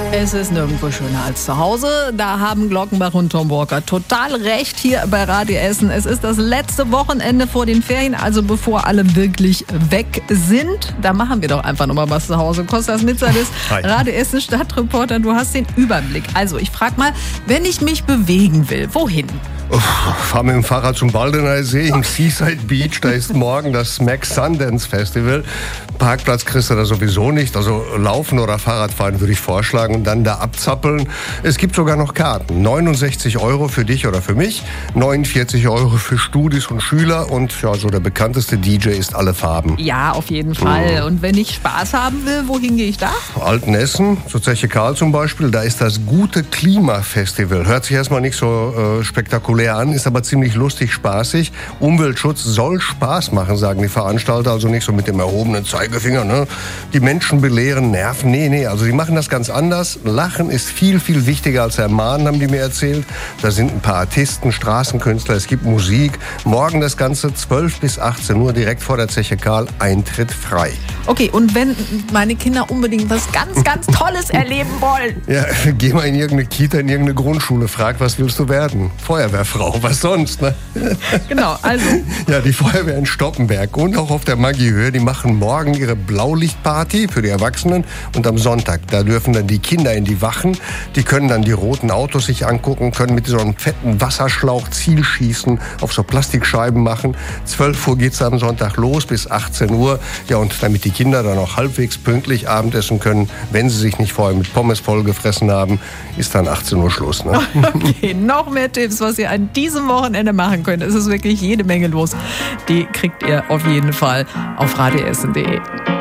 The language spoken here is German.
Es ist nirgendwo schöner als zu Hause. Da haben Glockenbach und Tom Walker total recht hier bei Radio Essen. Es ist das letzte Wochenende vor den Ferien, also bevor alle wirklich weg sind. Da machen wir doch einfach nochmal was zu Hause. Kostas Mitsalis, Radio Essen Stadtreporter, du hast den Überblick. Also ich frage mal, wenn ich mich bewegen will, wohin? Fahr mit dem Fahrrad zum Baldener See im Seaside Beach. Da ist morgen das Smack Sundance Festival. Parkplatz kriegst du da sowieso nicht. Also laufen oder Fahrradfahren würde ich vorschlagen und dann da abzappeln. Es gibt sogar noch Karten. 69 € für dich oder für mich, 49 € für Studis und Schüler und ja, so der bekannteste DJ ist Alle Farben. Ja, auf jeden Fall. Und wenn ich Spaß haben will, wohin gehe ich da? Altenessen, zur Zeche Karl zum Beispiel, da ist das Gute Klima Festival. Hört sich erstmal nicht so spektakulär an, ist aber ziemlich lustig, spaßig. Umweltschutz soll Spaß machen, sagen die Veranstalter, also nicht so mit dem erhobenen Zeigefinger, ne? Die Menschen belehren, nerven, nee, also die machen das ganz anders. Lachen ist viel, viel wichtiger als ermahnen, haben die mir erzählt. Da sind ein paar Artisten, Straßenkünstler, es gibt Musik. Morgen das Ganze 12 bis 18 Uhr direkt vor der Zeche Karl, Eintritt frei. Okay, und wenn meine Kinder unbedingt was ganz, ganz Tolles erleben wollen? Ja, geh mal in irgendeine Kita, in irgendeine Grundschule, frag, was willst du werden? Feuerwehrfrau, was sonst, ne? Genau, also. Ja, die Feuerwehr in Stoppenberg und auch auf der Maggi-Höhe, die machen morgen ihre Blaulichtparty für die Erwachsenen und am Sonntag, da dürfen dann die Kinder in die Wachen, die können dann die roten Autos sich angucken, können mit so einem fetten Wasserschlauch Zielschießen auf so Plastikscheiben machen. 12 Uhr geht's am Sonntag los bis 18 Uhr. Ja, und damit die Kinder dann auch halbwegs pünktlich Abendessen können, wenn sie sich nicht vorher mit Pommes vollgefressen haben, ist dann 18 Uhr Schluss. Ne? Okay, noch mehr Tipps, was ihr an diesem Wochenende machen könnt. Es ist wirklich jede Menge los. Die kriegt ihr auf jeden Fall auf radioessen.de.